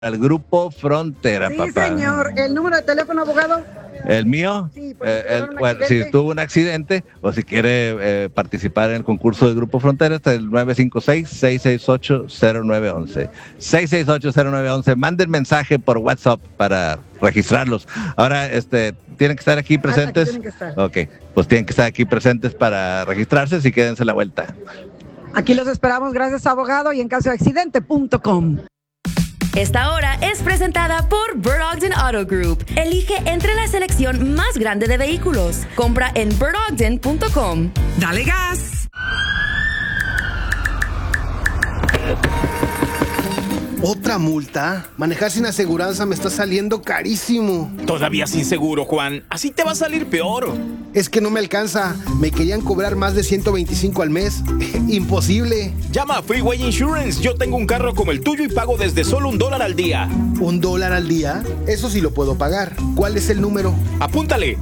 al Grupo Frontera, Sí, papá. señor. ¿El número de teléfono, abogado? ¿El mío? Sí, porque tuvieron un Bueno, si accidente. tuvo un accidente o si quiere participar en el concurso del Grupo Frontera, está el 956-668-0911. 668-0911. Manden mensaje por WhatsApp para registrarlos. Ahora, tienen que estar aquí presentes. Aquí tienen que estar. Ok, pues tienen que estar aquí presentes para registrarse, así quédense la vuelta. Aquí los esperamos, gracias, abogado, y en caso de accidente.com. Esta hora es presentada por Bird Ogden Auto Group. Elige entre la selección más grande de vehículos. Compra en birdogden.com. ¡Dale gas! ¿Otra multa? Manejar sin aseguranza me está saliendo carísimo. Todavía sin seguro, Juan. Así te va a salir peor. Es que no me alcanza. Me querían cobrar más de 125 al mes. Imposible. Llama a Freeway Insurance. Yo tengo un carro como el tuyo y pago desde solo $1 al día. ¿$1 al día? Eso sí lo puedo pagar. ¿Cuál es el número? Apúntale.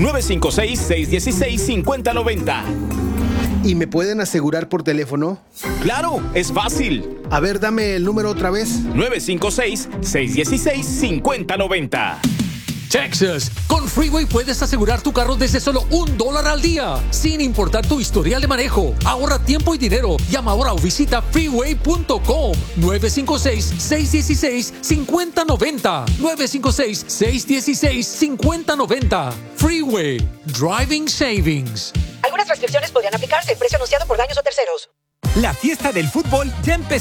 956-616-5090. ¿Y me pueden asegurar por teléfono? ¡Claro! ¡Es fácil! A ver, dame el número otra vez. 956-616-5090. Texas, con Freeway puedes asegurar tu carro desde solo $1 al día, sin importar tu historial de manejo. Ahorra tiempo y dinero. Llama ahora o visita freeway.com. 956-616-5090. 956-616-5090. Freeway. Driving Savings. Algunas restricciones podrían aplicarse. Precio anunciado por daños o terceros. La fiesta del fútbol ya empezó.